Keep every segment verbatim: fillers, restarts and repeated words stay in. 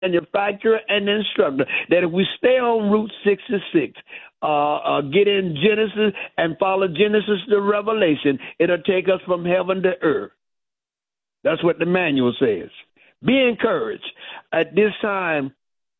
manufacturer and instructor, that if we stay on Route sixty-six, uh, uh, get in Genesis and follow Genesis to Revelation, it'll take us from heaven to earth. That's what the manual says. Be encouraged. At this time,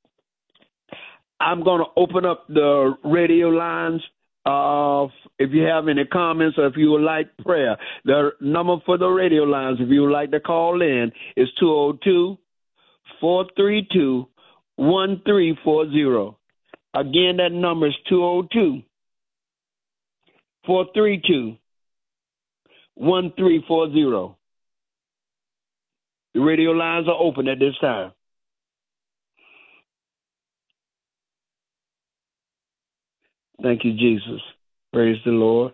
I'm going to open up the radio lines. Uh, if you have any comments or if you would like prayer, the number for the radio lines, if you would like to call in, is two oh two, four three two, one three four zero. Again, that number is two oh two, four three two, one three four zero. The radio lines are open at this time. Thank you, Jesus. Praise the Lord.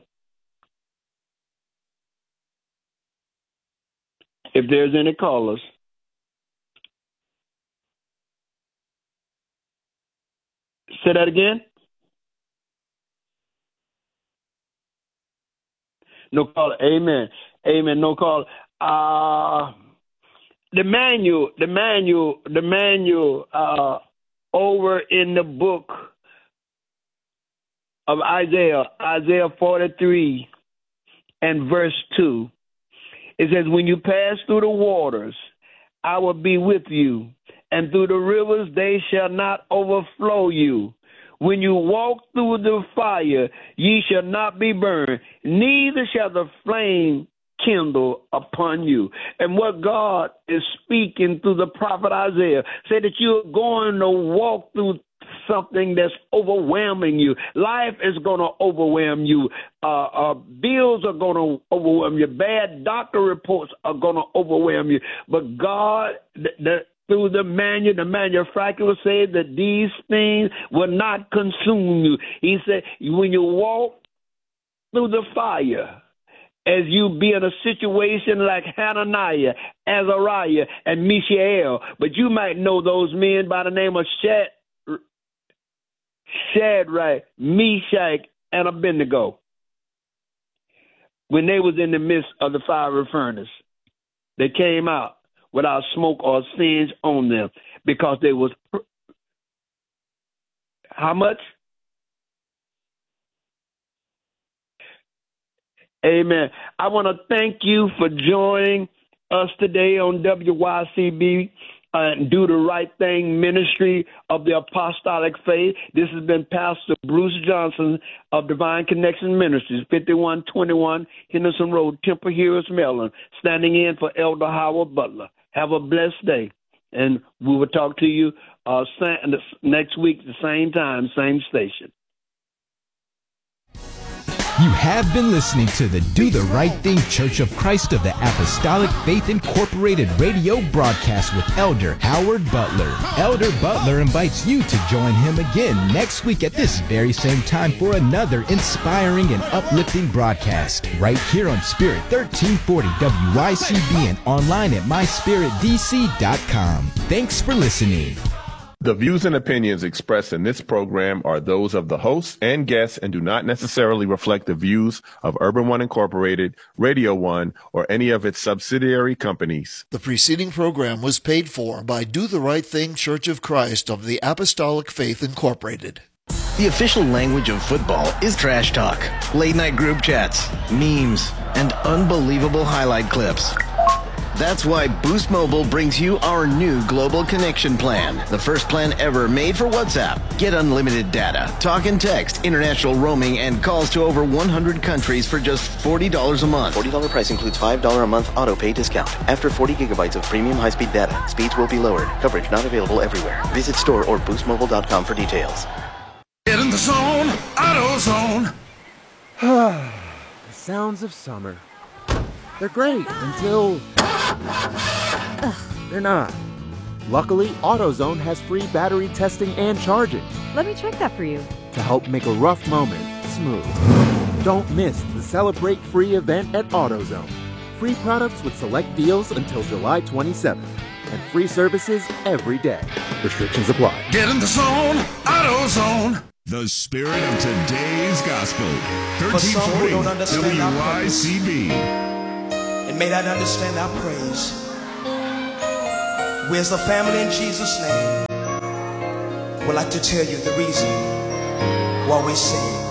If there's any callers, say that again. No caller. Amen. Amen. No caller. Uh, the manual, the manual, the manual uh, over in the book of Isaiah, Isaiah forty-three and verse two. It says, when you pass through the waters, I will be with you, and through the rivers they shall not overflow you. When you walk through the fire, ye shall not be burned, neither shall the flame kindle upon you. And what God is speaking through the prophet Isaiah, say that you're going to walk through something that's overwhelming you. Life is going to overwhelm you. Uh, uh, bills are going to overwhelm you. Bad doctor reports are going to overwhelm you. But God, the, the, through the manu, the manufacturer said that these things will not consume you. He said, when you walk through the fire, as you be in a situation like Hananiah, Azariah, and Mishael, but you might know those men by the name of Shad, Shadrach, Meshach, and Abednego. When they was in the midst of the fiery furnace, they came out without smoke or singe on them because they was how much? Amen. I want to thank you for joining us today on W Y C B. Uh, do the Right Thing Ministry of the Apostolic Faith. This has been Pastor Bruce Johnson of Divine Connection Ministries, fifty-one twenty-one Henderson Road, Temple Hills, Maryland, standing in for Elder Howard Butler. Have a blessed day, and we will talk to you uh, next week, the same time, same station. You have been listening to the Do the Right Thing Church of Christ of the Apostolic Faith Incorporated radio broadcast with Elder Howard Butler. Elder Butler invites you to join him again next week at this very same time for another inspiring and uplifting broadcast right here on Spirit thirteen forty W Y C B and online at my spirit d c dot com. Thanks for listening. The views and opinions expressed in this program are those of the hosts and guests and do not necessarily reflect the views of Urban One Incorporated, Radio One, or any of its subsidiary companies. The preceding program was paid for by Do the Right Thing Church of Christ of the Apostolic Faith Incorporated. The official language of football is trash talk, late-night group chats, memes, and unbelievable highlight clips. That's why Boost Mobile brings you our new Global Connection Plan, the first plan ever made for WhatsApp. Get unlimited data, talk and text, international roaming, and calls to over one hundred countries for just forty dollars a month. forty dollars price includes five dollars a month auto pay discount. After forty gigabytes of premium high-speed data, speeds will be lowered. Coverage not available everywhere. Visit store or boost mobile dot com for details. Get in the zone, AutoZone. The sounds of summer. They're great until Ugh. They're not. Luckily, AutoZone has free battery testing and charging. Let me check that for you. To help make a rough moment smooth. Don't miss the Celebrate Free event at AutoZone. Free products with select deals until July twenty-seventh. And free services every day. Restrictions apply. Get in the zone, AutoZone. The spirit of today's gospel. thirteen forty W Y C B. And may not understand our praise. We as a family in Jesus' name would like to tell you the reason why we sing.